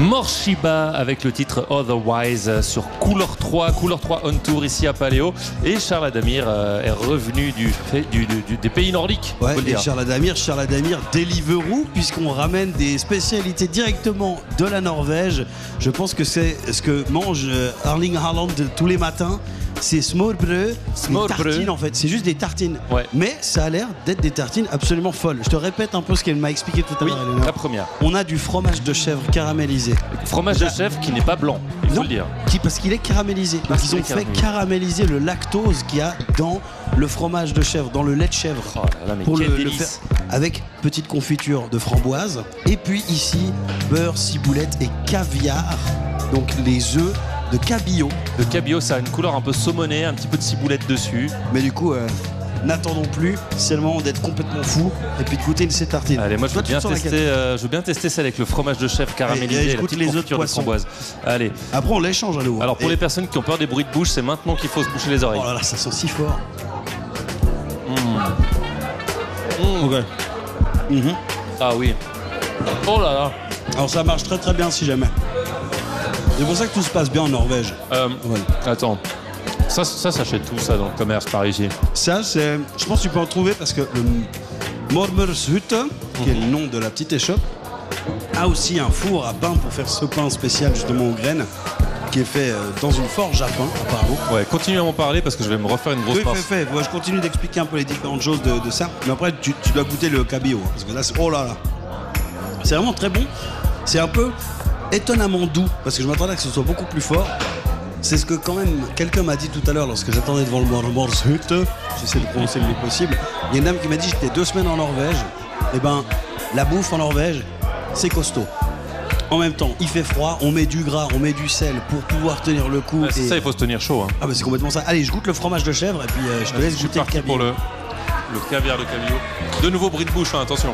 Morshiba avec le titre Otherwise sur Couleur 3 on tour ici à Paléo. Et Charles Adamir est revenu des pays nordiques. Ouais, et Charles Adamir Deliveroo, puisqu'on ramène des spécialités directement de la Norvège. Je pense que c'est ce que mange Erling Haaland tous les matins. C'est smørbrød, des tartines en fait, c'est juste des tartines. Ouais. Mais ça a l'air d'être des tartines absolument folles. Je te répète un peu ce qu'elle m'a expliqué tout à l'heure. Oui, la première. On a du fromage de chèvre caramélisé. Fromage de chèvre qui n'est pas blanc, il faut le dire. Parce qu'il est caramélisé. Donc ils ont fait caraméliser le lactose qu'il y a dans le fromage de chèvre, dans le lait de chèvre. Oh là là, mais pour quel le délice. faire avec petite confiture de framboise. Et puis ici, beurre, ciboulette et caviar. Donc les œufs de cabillaud. Le cabillaud, ça a une couleur un peu saumonée, un petit peu de ciboulette dessus. Mais du coup, n'attendons plus, c'est le moment d'être complètement fou et puis de goûter une de ces tartines. Allez, moi je veux bien tester celle avec le fromage de chèvre caramélisé et la petite confiture de framboise. Allez. Après on l'échange à nouveau. Alors pour les personnes qui ont peur des bruits de bouche, c'est maintenant qu'il faut se boucher les oreilles. Oh là là, ça sent si fort. Ok. Ah oui. Oh là là. Alors ça marche très très bien si jamais. C'est pour ça que tout se passe bien en Norvège. Attends. Ça s'achète tout ça dans le commerce par ici. Ça, c'est. Je pense que tu peux en trouver parce que le Mormørshytte, qui est le nom de la petite échoppe, a aussi un four à pain pour faire ce pain spécial justement aux graines, qui est fait dans une forge à pain, apparemment. Ouais, continue à m'en parler parce que je vais me refaire une grosse Oui, pince. fait. Ouais, je continue d'expliquer un peu les différentes choses de ça. Mais après, tu dois goûter le cabillaud. Hein, parce que là, c'est. Oh là là. C'est vraiment très bon. C'est un peu étonnamment doux parce que je m'attendais à ce que ce soit beaucoup plus fort. C'est ce que quand même quelqu'un m'a dit tout à l'heure lorsque j'attendais devant le Mormørshytte. J'essaie de prononcer le mieux possible. Il y a une dame qui m'a dit j'étais 2 semaines en Norvège. Et ben la bouffe en Norvège, c'est costaud. En même temps, il fait froid, on met du gras, on met du sel pour pouvoir tenir le coup. C'est ça, il faut se tenir chaud. Hein. Ah bah c'est complètement ça. Allez, je goûte le fromage de chèvre et puis je te laisse goûter le cabillaud. Pour le caviar de cabillaud. De nouveau bruit de bouche, hein, attention.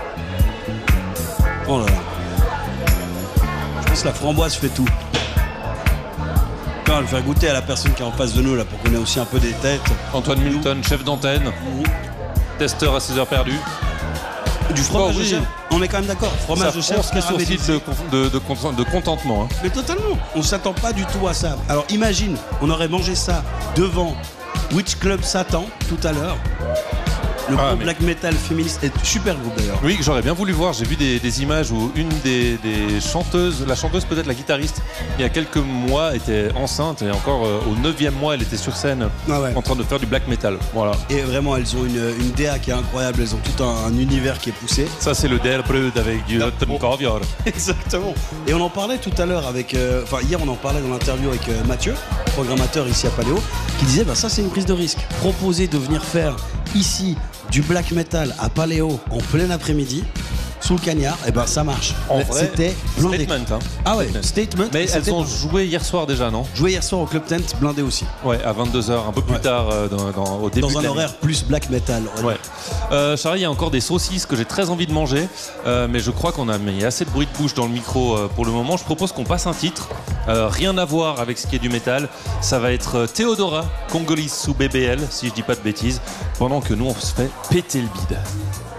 Oh là là. Je pense que la framboise fait tout. On va le faire goûter à la personne qui est en face de nous là pour qu'on ait aussi un peu des têtes. Antoine Milton, chef d'antenne, testeur à 6 heures perdues. Du fromage de chèvre, on est quand même d'accord. Fromage de chèvre caramélisé. De contentement. Hein. Mais totalement, on s'attend pas du tout à ça. Alors imagine, on aurait mangé ça devant Witch Club Satan tout à l'heure. Le groupe black metal féministe est super groupe d'ailleurs. Oui, que j'aurais bien voulu voir. J'ai vu des images où une des chanteuses, la chanteuse peut-être la guitariste, il y a quelques mois était enceinte et encore au 9e mois elle était sur scène en train de faire du black metal. Voilà. Et vraiment elles ont une DA qui est incroyable, elles ont tout un univers qui est poussé. Ça c'est le Delbrud avec du caviar. Exactement. Et on en parlait tout à l'heure avec, hier on en parlait dans l'interview avec Mathieu, programmateur ici à Paléo, qui disait ça c'est une prise de risque. Proposer de venir faire ici du black metal à Paléo en plein après-midi sous le cagnard, et ben ça marche. En vrai, c'était blindé. Statement. Hein. Ah ouais, statement. Mais elles ont joué hier soir déjà, non? Joué hier soir au Club Tent, blindé aussi. Ouais, à 22h, un peu plus tard au début. Dans un horaire plus black metal. Ouais. Charlie, il y a encore des saucisses que j'ai très envie de manger, mais je crois qu'on a mis assez de bruit de bouche dans le micro pour le moment. Je propose qu'on passe un titre, rien à voir avec ce qui est du métal. Ça va être Theodora, Congolese sous BBL, si je dis pas de bêtises, pendant que nous on se fait péter le bide.